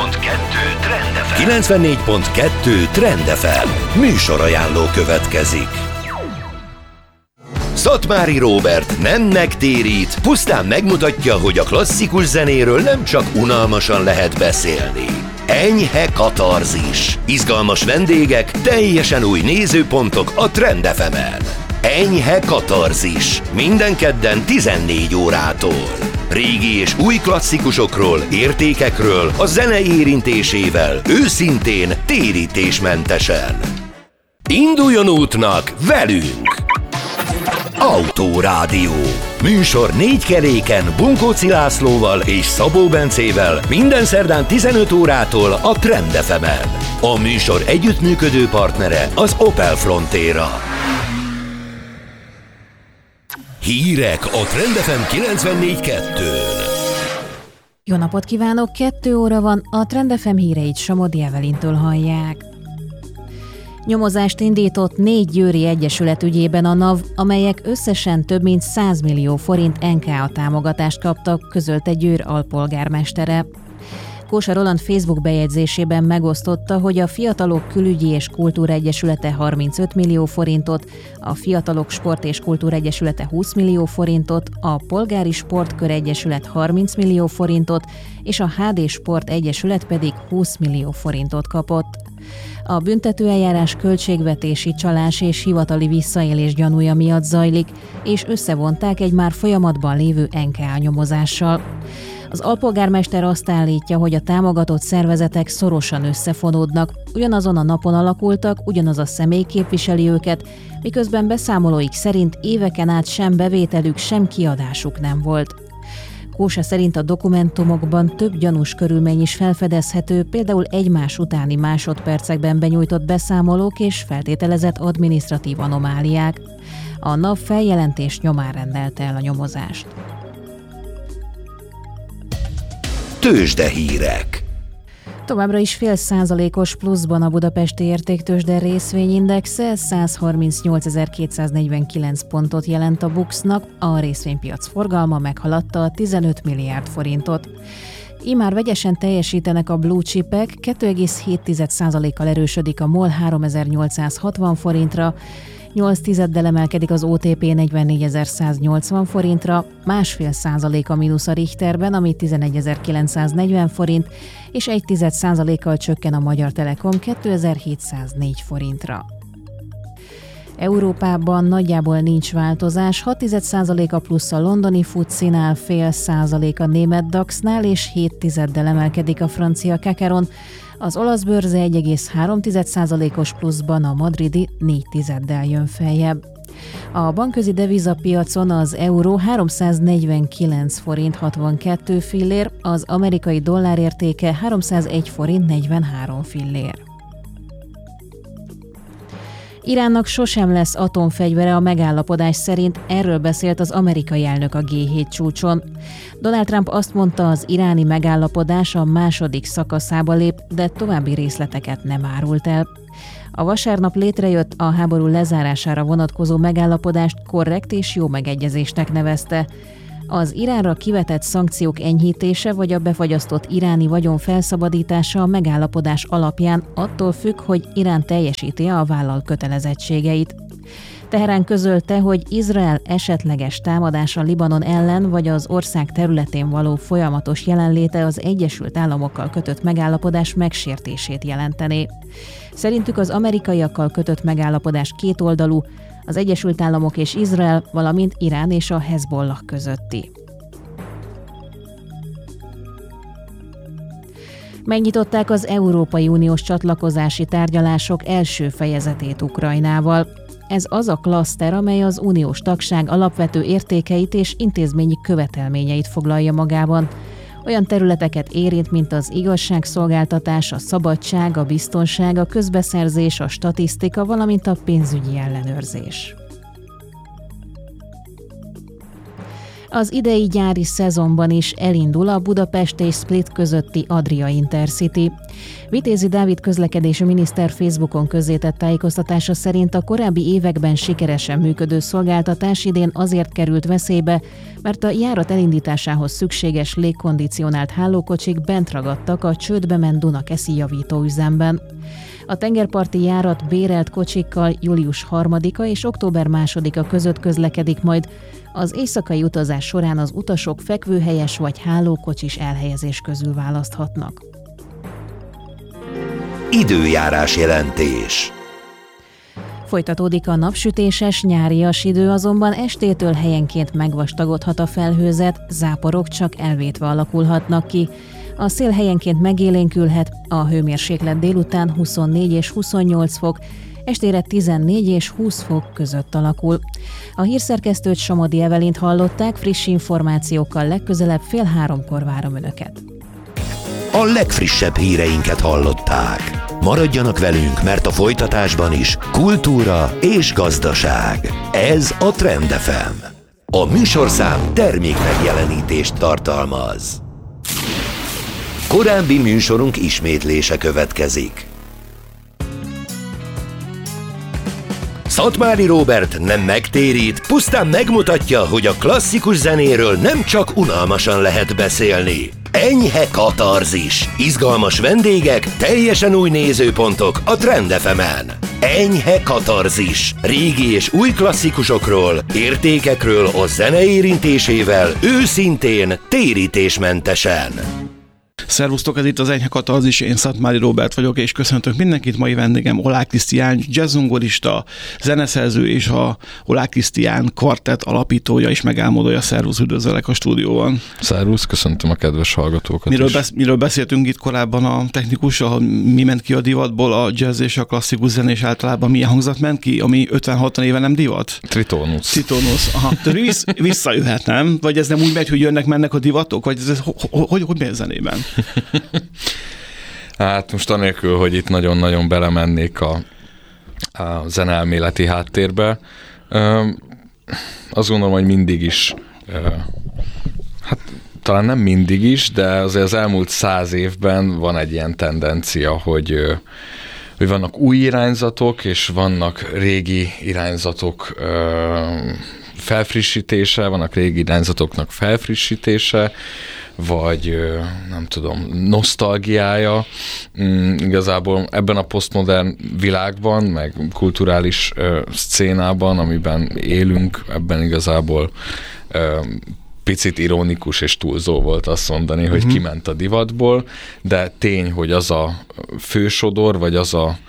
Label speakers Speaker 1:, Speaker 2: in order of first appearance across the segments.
Speaker 1: Trend FM. 94.2 Trend FM. Műsorajánló következik. Szatmári Róbert nem megtérít, pusztán megmutatja, hogy a klasszikus zenéről nem csak unalmasan lehet beszélni. Enyhe katarzis. Izgalmas vendégek, teljesen új nézőpontok a Trend FM-en. Enyhe katarzis. Minden kedden 14 órától. Régi és új klasszikusokról, értékekről, a zene érintésével, őszintén, térítésmentesen. Induljon útnak velünk! Autórádió. Műsor 4 keréken Bunkóci Lászlóval és Szabó Bencével minden szerdán 15 órától a Trend FM-en. A műsor együttműködő partnere az Opel Frontera. Hírek a Trend FM 94.2-n.
Speaker 2: Jó napot kívánok, 2 óra van, a Trend FM híreit Somodi Evelintől hallják. Nyomozást indított 4 győri egyesület ügyében a NAV, amelyek összesen több mint 100 millió forint NKA támogatást kaptak, közölte Győr alpolgármestere. Kósa Roland Facebook bejegyzésében megosztotta, hogy a Fiatalok Külügyi és Kultúraegyesülete 35 millió forintot, a Fiatalok Sport és Kultúraegyesülete 20 millió forintot, a Polgári Sportkör Egyesület 30 millió forintot, és a HD Sport Egyesület pedig 20 millió forintot kapott. A büntetőeljárás költségvetési csalás és hivatali visszaélés gyanúja miatt zajlik, és összevonták egy már folyamatban lévő NKA nyomozással. Az alpolgármester azt állítja, hogy a támogatott szervezetek szorosan összefonódnak, ugyanazon a napon alakultak, ugyanaz a személy képviseli őket, miközben beszámolóik szerint éveken át sem bevételük, sem kiadásuk nem volt. Kósa szerint a dokumentumokban több gyanús körülmény is felfedezhető, például egymás utáni másodpercekben benyújtott beszámolók és feltételezett adminisztratív anomáliák. A NAV feljelentés nyomán rendelte el a nyomozást.
Speaker 1: Tőzsdehírek.
Speaker 2: Továbbra is 0,5%-os pluszban a budapesti értéktőzsde részvényindexe, 138.249 pontot jelent a BUX-nak, a részvénypiac forgalma meghaladta a 15 milliárd forintot. Immár vegyesen teljesítenek a blue chipek, 2,7%-kal erősödik a MOL 3860 forintra, 0,8 emelkedik az OTP 44.180 forintra, 1,5% a mínusz a Richterben, ami 11.940 forint, és 0,1%-kal csökken a Magyar Telekom 2.704 forintra. Európában nagyjából nincs változás, 0,6% a plusz a londoni FTSE-nál, 0,5% a német DAX-nál, és 0,7 emelkedik a francia CAC-on. Az olasz bőrze 1,3%-os pluszban, a madridi 0,4 jön feljebb. A bankközi devizapiacon az euró 349 forint 62 fillér, az amerikai dollár értéke 301 forint 43 fillér. Iránnak sosem lesz atomfegyvere a megállapodás szerint, erről beszélt az amerikai elnök a G7 csúcson. Donald Trump azt mondta, az iráni megállapodás a második szakaszába lép, de további részleteket nem árult el. A vasárnap létrejött a háború lezárására vonatkozó megállapodást korrekt és jó megegyezésnek nevezte. Az Iránra kivetett szankciók enyhítése vagy a befagyasztott iráni vagyon felszabadítása a megállapodás alapján attól függ, hogy Irán teljesíti-e a vállalt kötelezettségeit. Teherán közölte, hogy Izrael esetleges támadása Libanon ellen vagy az ország területén való folyamatos jelenléte az Egyesült Államokkal kötött megállapodás megsértését jelentené. Szerintük az amerikaiakkal kötött megállapodás kétoldalú, az Egyesült Államok és Izrael, valamint Irán és a Hezbollah közötti. Megnyitották az Európai Uniós csatlakozási tárgyalások első fejezetét Ukrajnával. Ez az a klaszter, amely az uniós tagság alapvető értékeit és intézményi követelményeit foglalja magában. Olyan területeket érint, mint az igazságszolgáltatás, a szabadság, a biztonság, a közbeszerzés, a statisztika, valamint a pénzügyi ellenőrzés. Az idei nyári szezonban is elindul a Budapest és Split közötti Adria Intercity. Vitézi Dávid közlekedési miniszter Facebookon közzétett tájékoztatása szerint a korábbi években sikeresen működő szolgáltatás idén azért került veszélybe, mert a járat elindításához szükséges légkondicionált hálókocsik bent ragadtak a csődbe ment Dunakeszi javítóüzemben. A tengerparti járat bérelt kocsikkal július 3-a és október 2-a között közlekedik majd. Az éjszakai utazás során az utasok fekvőhelyes vagy hálókocsis elhelyezés közül választhatnak.
Speaker 1: Időjárás jelentés.
Speaker 2: Folytatódik a napsütéses, nyárias idő, azonban estétől helyenként megvastagodhat a felhőzet, záporok csak elvétve alakulhatnak ki. A szél helyenként megélénkülhet, a hőmérséklet délután 24 és 28 fok, estére 14 és 20 fok között alakul. A hírszerkesztőt, Somodi Evelint hallották, friss információkkal legközelebb 2:30 várom Önöket.
Speaker 1: A legfrissebb híreinket hallották. Maradjanak velünk, mert a folytatásban is kultúra és gazdaság. Ez a Trend FM. A műsorszám termékmegjelenítést tartalmaz. Korábbi műsorunk ismétlése következik. Szatmári Róbert nem megtérít, pusztán megmutatja, hogy a klasszikus zenéről nem csak unalmasan lehet beszélni. Enyhe katarzis, izgalmas vendégek, teljesen új nézőpontok a Trend FM-en. Enyhe katarzis, régi és új klasszikusokról, értékekről a zene érintésével, őszintén, térítésmentesen.
Speaker 3: Szervusztok, ez itt az Enyhe katarzis, én Szatmári Róbert vagyok, és köszöntök mindenkit. Mai vendégem Oláh Krisztián, jazzzongorista, zeneszerző és a Oláh Krisztián kvartett alapítója és megálmodója. Szervusz, üdvözöllek a stúdióban.
Speaker 4: Szervusz, köszöntöm a kedves hallgatókat.
Speaker 3: Miről beszéltünk itt korábban a technikussal, mi ment ki a divatból, a jazz és a klasszikus zene, és általában milyen hangzat ment ki, ami 50-60 éve nem divat?
Speaker 4: Tritonus.
Speaker 3: Aha. Visszajöhet, nem? Vagy ez nem úgy megy, hogy jönnek-mennek a divatok? Vagy ez hogy megy zenében?
Speaker 4: Hát most anélkül, hogy itt nagyon-nagyon belemennék a zeneelméleti háttérbe, azt gondolom, hogy mindig is, hát talán nem mindig is, de azért az elmúlt 100 évben van egy ilyen tendencia, hogy vannak új irányzatok, és vannak régi irányzatok felfrissítése, vannak régi irányzatoknak felfrissítése, vagy nem tudom, nosztalgiája. Igazából ebben a posztmodern világban, meg kulturális szcénában, amiben élünk, ebben igazából picit ironikus és túlzó volt azt mondani, hogy kiment a divatból, de tény, hogy az a fősodor, vagy az a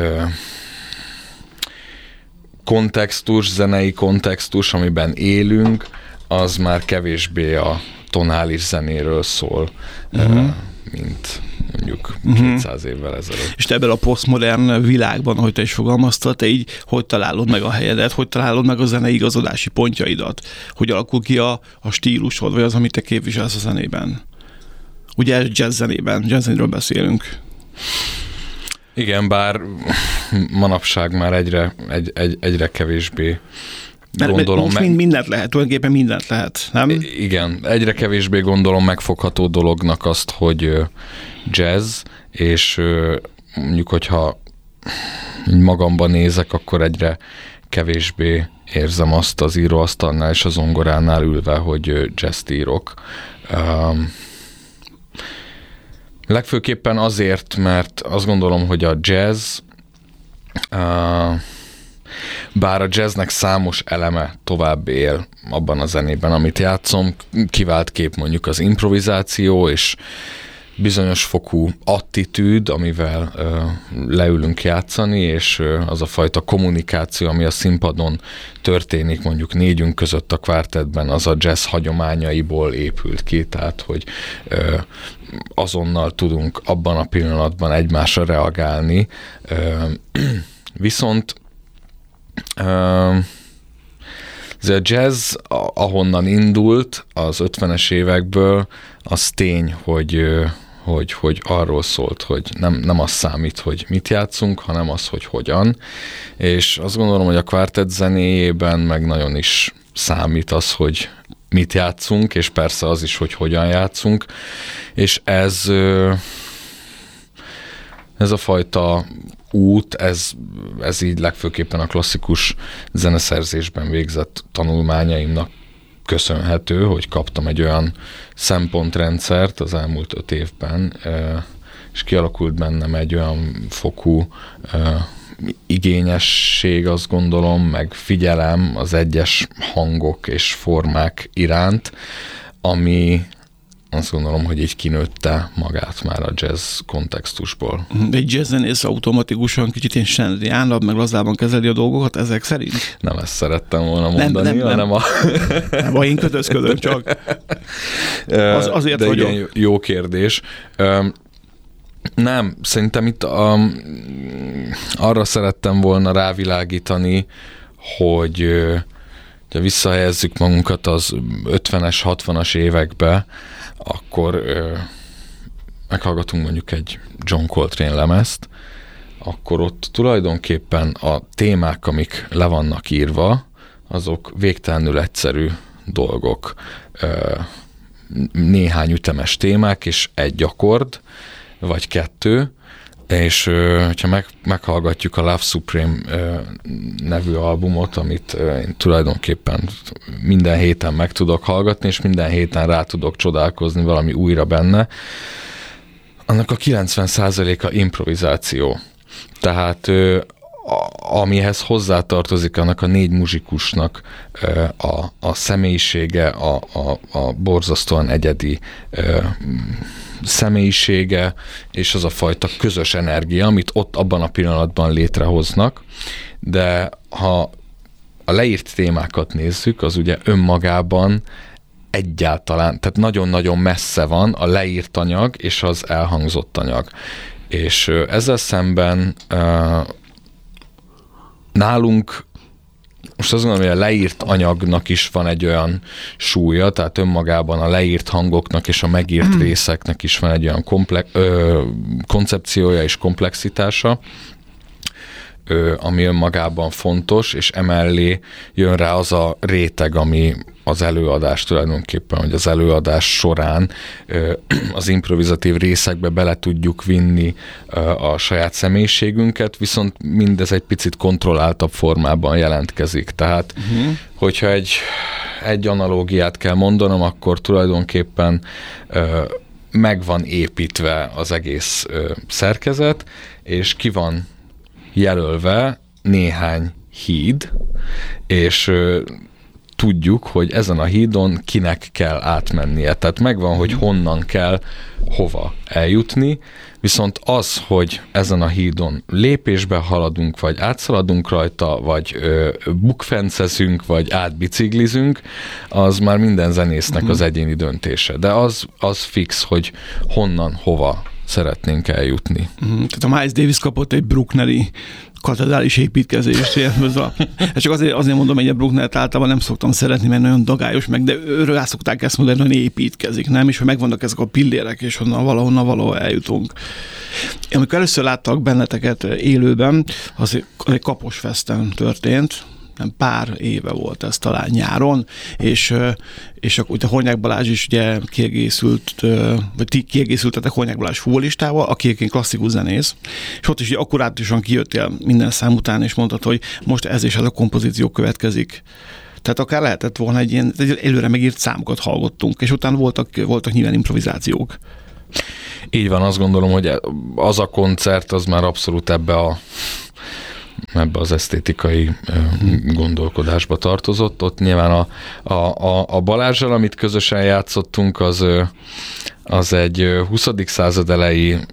Speaker 4: kontextus, zenei kontextus, amiben élünk, az már kevésbé a tonális zenéről szól, mint mondjuk 200 évvel ezelőtt.
Speaker 3: És te ebben a posztmodern világban, ahogy te is fogalmaztad, te így hogy találod meg a helyedet, hogy találod meg a zenei igazodási pontjaidat, hogy alakul ki a stílusod, vagy az, amit te képviselsz a zenében? Ugye jazz zenéről beszélünk.
Speaker 4: Igen, bár manapság már egyre kevésbé gondolom.
Speaker 3: Most mindent lehet, tulajdonképpen mindent lehet, nem?
Speaker 4: Igen, egyre kevésbé gondolom megfogható dolognak azt, hogy jazz, és mondjuk, hogyha magamban nézek, akkor egyre kevésbé érzem azt az íróasztalnál és a zongoránál ülve, hogy jazzt írok. Legfőképpen azért, mert azt gondolom, hogy a jazz, bár a jazznek számos eleme tovább él abban a zenében, amit játszom, kivált kép mondjuk az improvizáció, és bizonyos fokú attitűd, amivel leülünk játszani, és az a fajta kommunikáció, ami a színpadon történik, mondjuk négyünk között a kvártettben, az a jazz hagyományaiból épült ki, tehát hogy azonnal tudunk abban a pillanatban egymásra reagálni. Viszont ez a jazz, ahonnan indult az 50-es évekből, az tény, hogy arról szólt, hogy nem az számít, hogy mit játszunk, hanem az, hogy hogyan. És azt gondolom, hogy a kvártett zenéjében meg nagyon is számít az, hogy mit játszunk, és persze az is, hogy hogyan játszunk, és ez a fajta út, ez így legfőképpen a klasszikus zeneszerzésben végzett tanulmányaimnak köszönhető, hogy kaptam egy olyan szempontrendszert az elmúlt 5 évben, és kialakult bennem egy olyan fokú igényesség, azt gondolom, meg figyelem az egyes hangok és formák iránt, ami azt gondolom, hogy így kinőtte magát már a jazz kontextusból.
Speaker 3: Egy jazzzenész automatikusan kicsit ilyen sendiánabb, meg lazában kezeli a dolgokat ezek szerint?
Speaker 4: Nem ezt szerettem volna mondani, hanem
Speaker 3: nem, én kötözködöm csak. Azért
Speaker 4: de
Speaker 3: vagyok.
Speaker 4: igen, jó kérdés. Nem, szerintem itt arra szerettem volna rávilágítani, hogy ha visszahelyezzük magunkat az 50-es, 60-as évekbe, akkor meghallgatunk mondjuk egy John Coltrane lemezt, akkor ott tulajdonképpen a témák, amik le vannak írva, azok végtelenül egyszerű dolgok. Néhány ütemes témák, és egy akkord, vagy 2, és ha meghallgatjuk a Love Supreme nevű albumot, amit én tulajdonképpen minden héten meg tudok hallgatni, és minden héten rá tudok csodálkozni valami újra benne, annak a 90%-a improvizáció. Tehát amihez hozzátartozik annak a 4 muzsikusnak a személyisége, a borzasztóan egyedi személyisége, és az a fajta közös energia, amit ott abban a pillanatban létrehoznak, de ha a leírt témákat nézzük, az ugye önmagában egyáltalán, tehát nagyon-nagyon messze van a leírt anyag és az elhangzott anyag. És ezzel szemben nálunk most azt gondolom, hogy a leírt anyagnak is van egy olyan súlya, tehát önmagában a leírt hangoknak és a megírt részeknek is van egy olyan koncepciója és komplexitása, ami önmagában fontos, és emellé jön rá az a réteg, ami az előadás tulajdonképpen, hogy az előadás során az improvizatív részekbe bele tudjuk vinni a saját személyiségünket, viszont mindez egy picit kontrolláltabb formában jelentkezik. Tehát, hogyha egy analógiát kell mondanom, akkor tulajdonképpen meg van építve az egész szerkezet, és ki van jelölve néhány híd, és tudjuk, hogy ezen a hídon kinek kell átmennie. Tehát megvan, hogy honnan kell hova eljutni, viszont az, hogy ezen a hídon lépésbe haladunk, vagy átszaladunk rajta, vagy bukfencezünk, vagy átbiciklizünk, az már minden zenésznek az egyéni döntése. De az fix, hogy honnan, hova szeretnénk eljutni.
Speaker 3: Tehát a Miles Davis kapott egy bruckneri katedrális építkezést. Csak azért mondom, hogy a Brucknert általában nem szoktam szeretni, mert nagyon dagályos meg, de őről rá szokták ezt mondani, hogy építkezik, nem? És hogy megvannak ezek a pillérek, és honnan valahol eljutunk. Amikor először láttak benneteket élőben, az egy Kaposfesten történt, nem pár éve volt ez talán nyáron, és akkor a Hornyák Balázs is ugye kiegészült, vagy ti kiegészültetek Hornyák Balázs fúvolistával, aki egyébként klasszikus zenész, és ott is ugye akkurátusan kijöttél minden szám után, és mondtad, hogy most ez és ez a kompozíció következik. Tehát akár lehetett volna egy ilyen előre megírt számokat hallottunk, és utána voltak nyilván improvizációk.
Speaker 4: Így van, azt gondolom, hogy az a koncert az már abszolút ebbe az esztétikai gondolkodásba tartozott. Ott nyilván a Balázsral, amit közösen játszottunk, az egy 20. század elejé